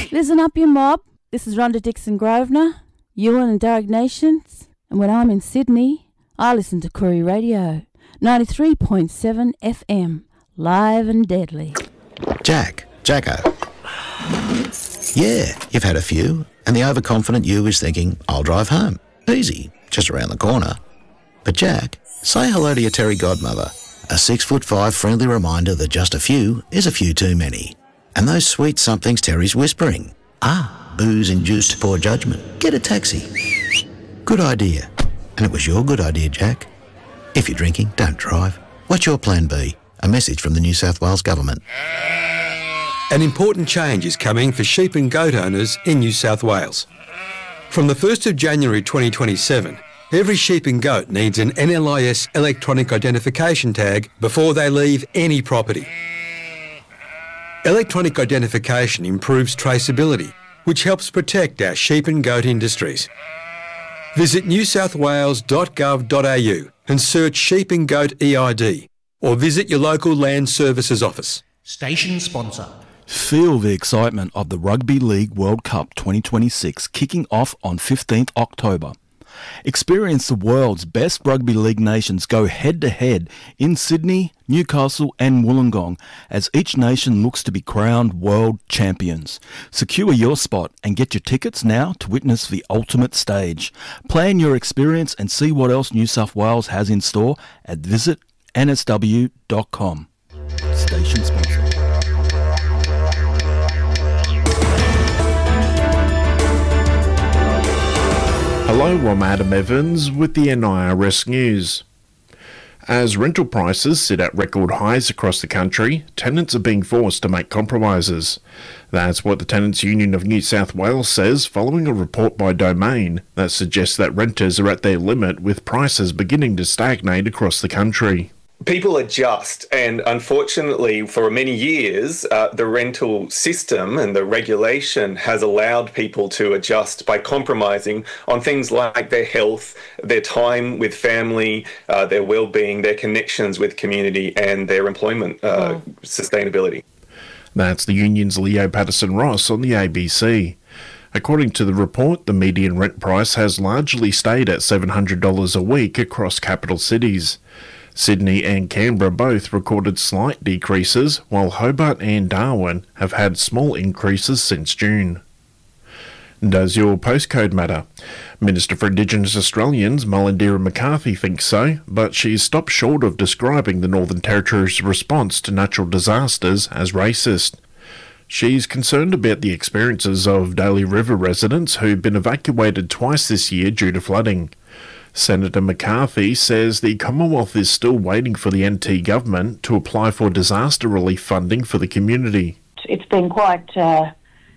Listen up, you mob. This is Rhonda Dixon Grosvenor, Ewan and Darug Nations, and when I'm in Sydney, I listen to Koori Radio, 93.7 FM, live and deadly. Jacko. Yeah, you've had a few, and the overconfident you is thinking, I'll drive home. Easy, just around the corner. But Jack, say hello to your Terry godmother. A 6'5" friendly reminder that just a few is a few too many. And those sweet somethings Terry's whispering. Booze-induced poor judgment. Get a taxi. Good idea. And it was your good idea, Jack. If you're drinking, don't drive. What's your plan B? A message from the New South Wales Government. An important change is coming for sheep and goat owners in New South Wales. From the 1st of January 2027, every sheep and goat needs an NLIS electronic identification tag before they leave any property. Electronic identification improves traceability, which helps protect our sheep and goat industries. Visit newsouthwales.gov.au and search sheep and goat EID, or visit your local Land Services office. Station sponsor. Feel the excitement of the Rugby League World Cup 2026 kicking off on 15th October. Experience the world's best rugby league nations go head-to-head in Sydney, Newcastle and Wollongong as each nation looks to be crowned world champions. Secure your spot and get your tickets now to witness the ultimate stage. Plan your experience and see what else New South Wales has in store at visitnsw.com. Station sponsor. Hello, I'm Adam Evans with the NIRS News. As rental prices sit at record highs across the country, tenants are being forced to make compromises. That's what the Tenants' Union of New South Wales says following a report by Domain that suggests that renters are at their limit with prices beginning to stagnate across the country. People adjust, and unfortunately for many years the rental system and the regulation has allowed people to adjust by compromising on things like their health, their time with family, their well-being, their connections with community and their employment sustainability. That's the union's Leo Patterson-Ross on the ABC. According to the report, the median rent price has largely stayed at $700 a week across capital cities. Sydney and Canberra both recorded slight decreases, while Hobart and Darwin have had small increases since June. Does your postcode matter? Minister for Indigenous Australians Mullendera McCarthy thinks so, but she's stopped short of describing the Northern Territory's response to natural disasters as racist. She's concerned about the experiences of Daly River residents who've been evacuated twice this year due to flooding. Senator McCarthy says the Commonwealth is still waiting for the NT government to apply for disaster relief funding for the community. It's been quite an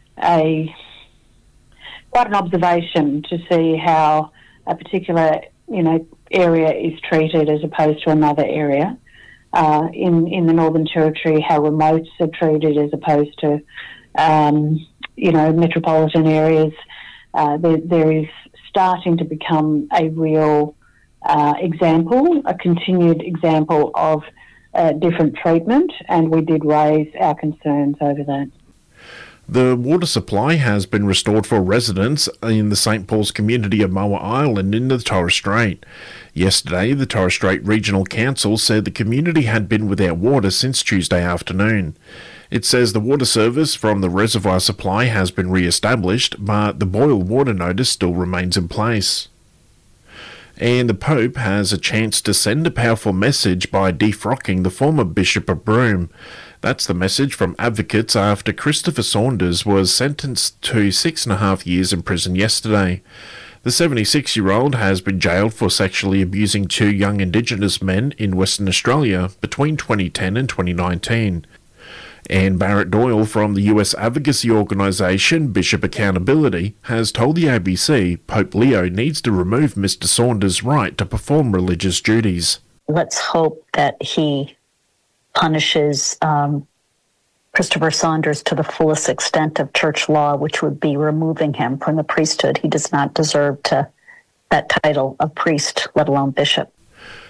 observation to see how a particular area is treated as opposed to another area. In the Northern Territory, how remotes are treated as opposed to metropolitan areas. There is starting to become a real example, a continued example of different treatment, and we did raise our concerns over that. The water supply has been restored for residents in the St Paul's community of Moa Island in the Torres Strait. Yesterday, the Torres Strait Regional Council said the community had been without water since Tuesday afternoon. It says the water service from the reservoir supply has been re-established, but the boil water notice still remains in place. And the Pope has a chance to send a powerful message by defrocking the former Bishop of Broome. That's the message from advocates after Christopher Saunders was sentenced to 6.5 years in prison yesterday. The 76-year-old has been jailed for sexually abusing 2 young Indigenous men in Western Australia between 2010 and 2019. And Barrett Doyle from the US advocacy organisation Bishop Accountability has told the ABC Pope Leo needs to remove Mr Saunders' right to perform religious duties. Let's hope that he punishes Christopher Saunders to the fullest extent of church law, which would be removing him from the priesthood. He does not deserve that title of priest, let alone bishop.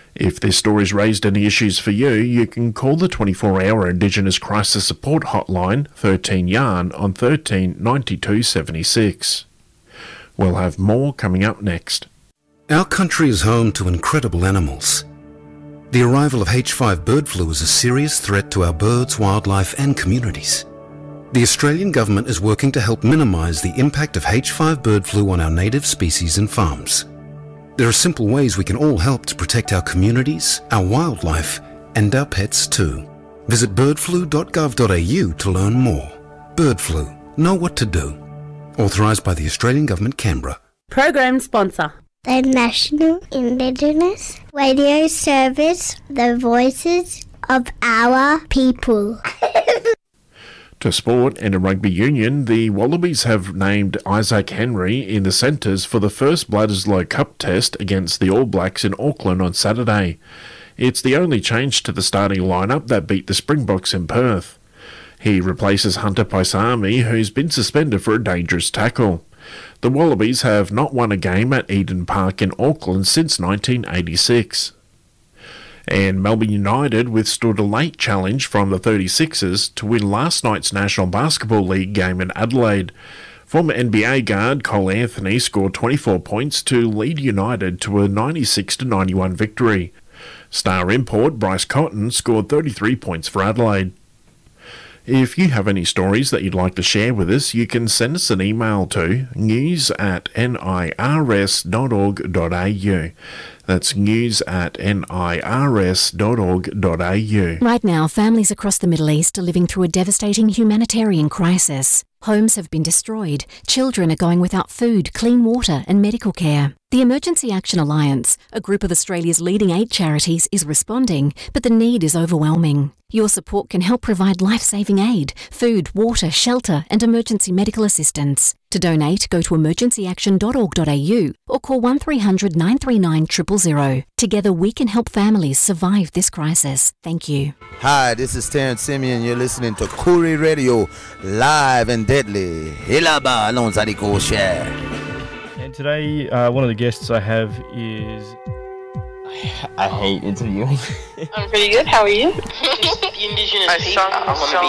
If this story's raised any issues for you, you can call the 24-hour Indigenous Crisis Support Hotline 13 Yarn on 13 92 76. We'll have more coming up next. Our country is home to incredible animals. The arrival of H5 bird flu is a serious threat to our birds, wildlife and communities. The Australian Government is working to help minimise the impact of H5 bird flu on our native species and farms. There are simple ways we can all help to protect our communities, our wildlife and our pets too. Visit birdflu.gov.au to learn more. Bird flu. Know what to do. Authorised by the Australian Government, Canberra. Program sponsor. The National Indigenous Radio Service, the voices of our people. To sport and a rugby union, the Wallabies have named Isaac Henry in the centres for the first Bledisloe Cup test against the All Blacks in Auckland on Saturday. It's the only change to the starting lineup that beat the Springboks in Perth. He replaces Hunter Paisami, who's been suspended for a dangerous tackle. The Wallabies have not won a game at Eden Park in Auckland since 1986. And Melbourne United withstood a late challenge from the 36ers to win last night's National Basketball League game in Adelaide. Former NBA guard Cole Anthony scored 24 points to lead United to a 96-91 victory. Star import Bryce Cotton scored 33 points for Adelaide. If you have any stories that you'd like to share with us, you can send us an email to news@nirs.org.au. That's news@nirs.org.au. Right now, families across the Middle East are living through a devastating humanitarian crisis. Homes have been destroyed, children are going without food, clean water and medical care. The Emergency Action Alliance, a group of Australia's leading aid charities, is responding, but the need is overwhelming. Your support can help provide life-saving aid, food, water, shelter and emergency medical assistance. To donate, go to emergencyaction.org.au or call 1300 939 000. Together we can help families survive this crisis. Thank you. Hi, this is Terrence Simeon. You're listening to Koori Radio, live and deadly. Hilaba Alonzadiko Share. And today, one of the guests I have is... I hate interviewing. I'm pretty good. How are you? Indigenous people.